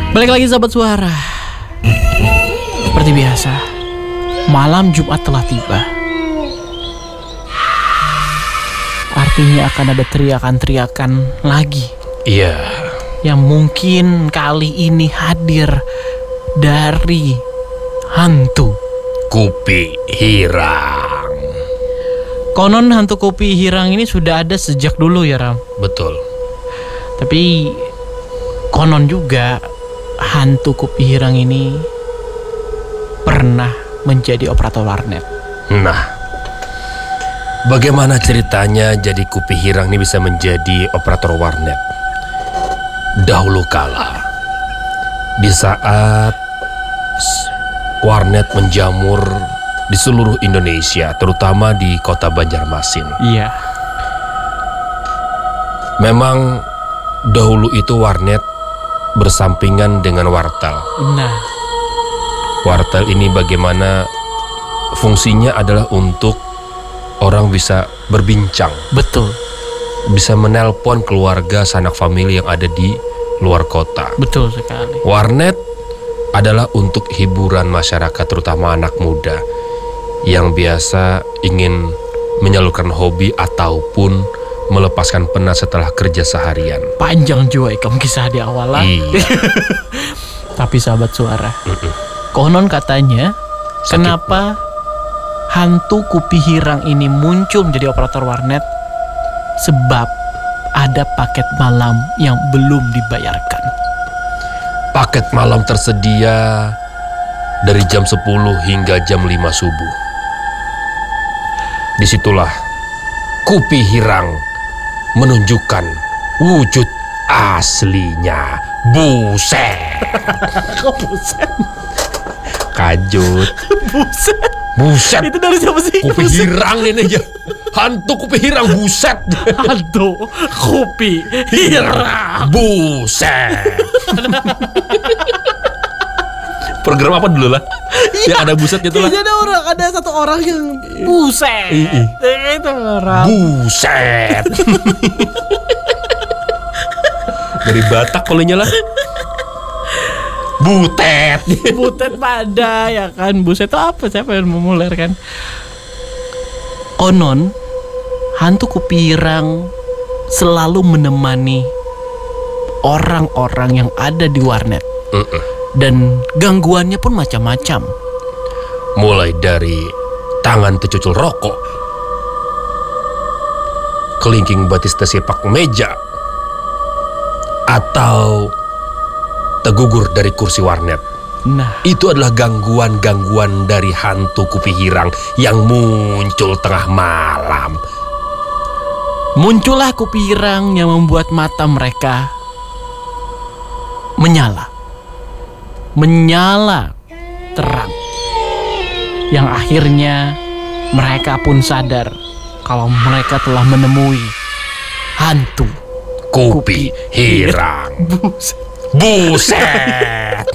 Balik lagi sahabat suara. Seperti biasa, malam Jumat telah tiba. Artinya akan ada teriakan-teriakan lagi. Iya. Yang mungkin kali ini hadir dari hantu Kupi Hirang. Konon hantu Kupi Hirang ini sudah ada sejak dulu ya Ram. Betul. Tapi konon juga hantu Kupi Hirang ini pernah menjadi operator warnet. Nah, bagaimana ceritanya jadi Kupi Hirang ini bisa menjadi operator warnet? Dahulu kala, di saat warnet menjamur di seluruh Indonesia, terutama di kota Banjarmasin. Iya. Memang dahulu itu warnet bersampingan dengan wartel. Nah, Wartel ini bagaimana fungsinya adalah untuk orang bisa berbincang, betul. bisa menelpon keluarga sanak famili yang ada di luar kota. Betul sekali. Warnet adalah untuk hiburan masyarakat, terutama anak muda yang biasa ingin menyalurkan hobi ataupun melepaskan penat setelah kerja seharian. Panjang juga ikam kisah di awal lah. Iya. Tapi sahabat suara, konon katanya kenapa hantu Kupi Hirang ini muncul menjadi operator warnet? Sebab ada paket malam yang belum dibayarkan. Paket malam tersedia dari jam 10 hingga jam 5 subuh. Disitulah Kupi Hirang menunjukkan wujud aslinya. Buset. Kok buset? Kajut. Buset. Buset. Itu dari siapa sih? Kupi Hirang ini aja. Hantu Kupi Hirang, buset. Hantu Kupi Hirang. Buset. Program apa dulu lah? Yang ada busetnya tuh lah. Iya, ada satu orang yang buset. Itu orang. Buset. Dari Batak kolenya lah. Butet. Butet pada ya kan. Buset itu apa? Siapa yang memuler kan? Konon hantu Kupi Hirang selalu menemani orang-orang yang ada di warnet. Dan gangguannya pun macam-macam. Mulai dari tangan tercucul rokok, kelingking batis tersepak meja, atau tergugur dari kursi warnet. Nah, Itu adalah gangguan-gangguan dari hantu Kupi Hirang yang muncul tengah malam. muncullah Kupi Hirang yang membuat mata mereka menyala terang, yang akhirnya mereka pun sadar kalau mereka telah menemui hantu Kupi Hirang. Buset. Buset.